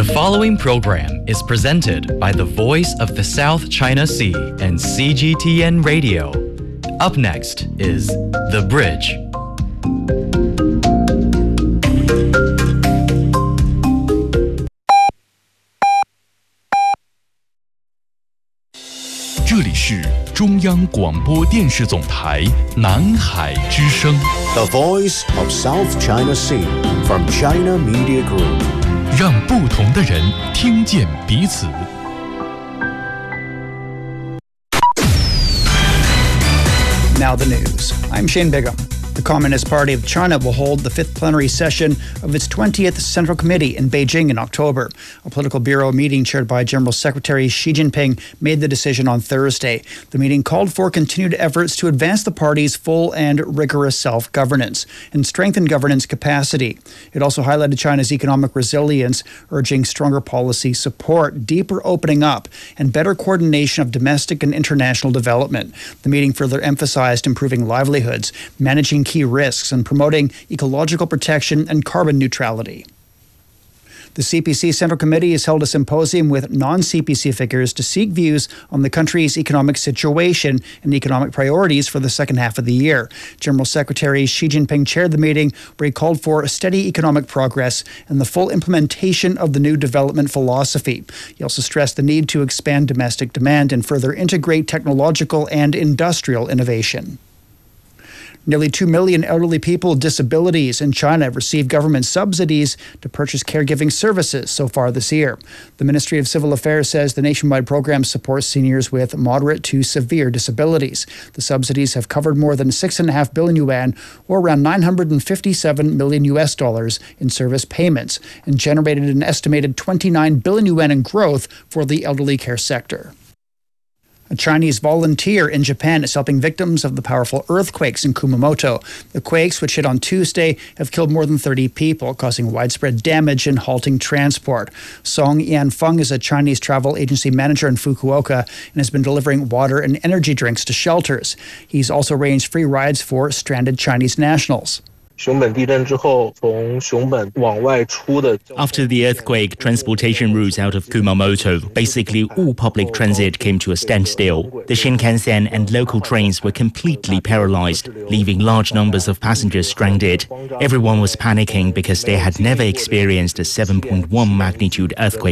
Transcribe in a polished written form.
following program is presented by the Voice of the South China Sea and CGTN Radio. Up next is The Bridge. "这里是中央广播电视总台南海之声 The Voice of South China Sea from China Media Group." 让不同的人听见彼此。 Now the news. I'm Shane Bigham. The Communist Party of China will hold the 5th plenary session of its 20th Central Committee in Beijing in October. A political bureau meeting chaired by General Secretary Xi Jinping made the decision on Thursday. The meeting called for continued efforts to advance the party's full and rigorous self-governance and strengthen governance capacity. It also highlighted China's economic resilience, urging stronger policy support, deeper opening up, and better coordination of domestic and international development. The meeting further emphasized improving livelihoods, managing key risks, and promoting ecological protection and carbon neutrality. The CPC Central Committee has held a symposium with non-CPC figures to seek views on the country's economic situation and economic priorities for the second half of the year. General Secretary Xi Jinping chaired the meeting, where he called for steady economic progress and the full implementation of the new development philosophy. He also stressed the need to expand domestic demand and further integrate technological and industrial innovation. Nearly 2 million elderly people with disabilities in China have received government subsidies to purchase caregiving services so far this year. The Ministry of Civil Affairs says the nationwide program supports seniors with moderate to severe disabilities. The subsidies have covered more than 6.5 billion yuan, or around $957 million in service payments, and generated an estimated 29 billion yuan in growth for the elderly care sector. A Chinese volunteer in Japan is helping victims of the powerful earthquakes in Kumamoto. The quakes, which hit on Tuesday, have killed more than 30 people, causing widespread damage and halting transport. Song Yanfeng is a Chinese travel agency manager in Fukuoka and has been delivering water and energy drinks to shelters. He's also arranged free rides for stranded Chinese nationals. After the earthquake, transportation routes out of Kumamoto, basically all public transit came to a standstill. The Shinkansen and local trains were completely paralyzed, leaving large numbers of passengers stranded. Everyone was panicking because they had never experienced a 7.1 magnitude earthquake